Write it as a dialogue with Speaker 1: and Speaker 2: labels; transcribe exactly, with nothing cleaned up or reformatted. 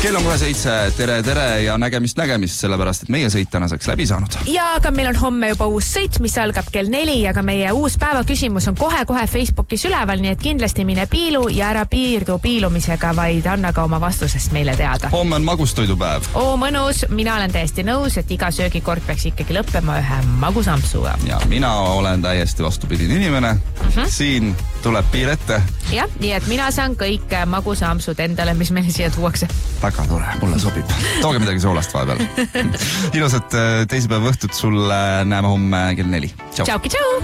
Speaker 1: Kell on kohe seitse, tere, tere ja nägemist, nägemist, sellepärast, et meie sõit tänaseks läbi saanud.
Speaker 2: Ja aga meil on homme juba uus sõit, mis algab kell neli, aga meie uus päeva küsimus on kohe-kohe Facebookis üleval, nii et kindlasti mine piilu ja ära piirdu piilumisega, vaid anna ka oma vastusest meile teada.
Speaker 1: Homme on magustoidupäev.
Speaker 2: Oo, mõnus, mina olen täiesti nõus, et iga söögikord peaks ikkagi lõppema ühe magusampsuga.
Speaker 1: Ja mina olen täiesti vastupidine inimene. Mm-hmm. Siin tuleb piir ette.
Speaker 2: Jah, nii et mina saan kõik magusampsud endale, mis meile siia tuuakse.
Speaker 1: Väga tore, mulle sobib. Tooge midagi soolast vahepeal. Ilusat teisipäeva õhtut sulle, näeme homme kell neli. Tšau.
Speaker 2: Tšauki, tšau!